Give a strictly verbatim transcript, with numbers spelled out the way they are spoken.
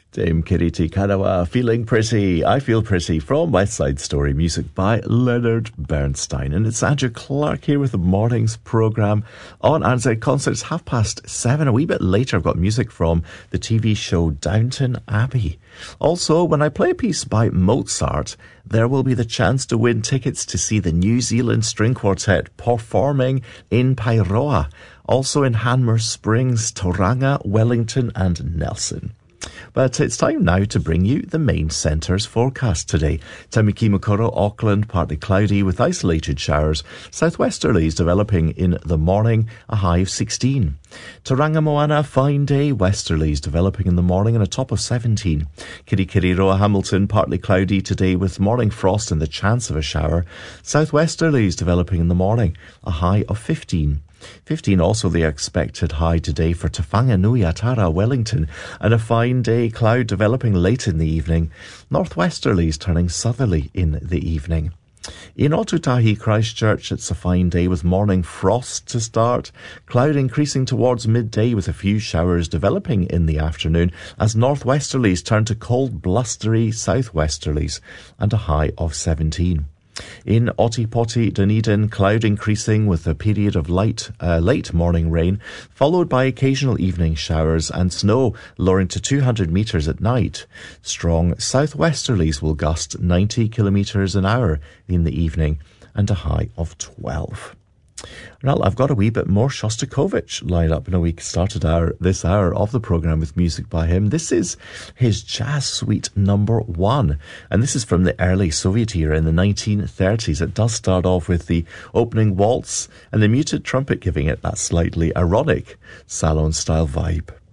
Dame Kiriti Kanawa, Feeling Pretty, I Feel Pretty, from West Side Story, music by Leonard Bernstein. And it's Andrew Clark here with the morning's programme on Anzac Concerts, half past seven. A wee bit later, I've got music from the T V show Downton Abbey. Also, when I play a piece by Mozart, there will be the chance to win tickets to see the New Zealand String Quartet performing in Pairoa, also in Hanmer Springs, Tauranga, Wellington and Nelson. But it's time now to bring you the main centre's forecast today. Tamaki Makaurau, Auckland, partly cloudy with isolated showers. Southwesterlies developing in the morning, a high of sixteen. Tauranga Moana, fine day. Westerlies developing in the morning and a top of seventeen. Kirikiriroa, Hamilton, partly cloudy today with morning frost and the chance of a shower. Southwesterlies developing in the morning, a high of fifteen. fifteen also the expected high today for Te Whanganui, Atara, Wellington, and a fine day, cloud developing late in the evening. Northwesterlies turning southerly in the evening. In Otutahi, Christchurch, it's a fine day with morning frost to start, cloud increasing towards midday with a few showers developing in the afternoon as northwesterlies turn to cold, blustery southwesterlies, and a high of seventeen. In Otipoti, Dunedin, cloud increasing with a period of light, uh, late morning rain, followed by occasional evening showers and snow lowering to two hundred metres at night. Strong southwesterlies will gust ninety kilometres an hour in the evening and a high of twelve. Well, I've got a wee bit more Shostakovich lined up in a week. Started our, this hour of the programme with music by him. This is his Jazz Suite number one. And this is from the early Soviet era in the nineteen thirties. It does start off with the opening waltz and the muted trumpet giving it that slightly ironic salon-style vibe.